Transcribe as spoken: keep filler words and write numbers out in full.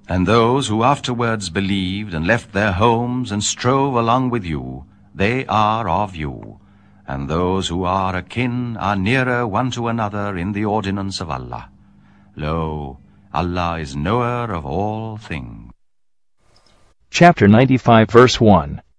And those who afterwards believed and left their homes and strove along with you, they are of you. And those who are akin are nearer one to another in the ordinance of Allah. Lo, Allah is knower of all things. Chapter ninety-five, verse one.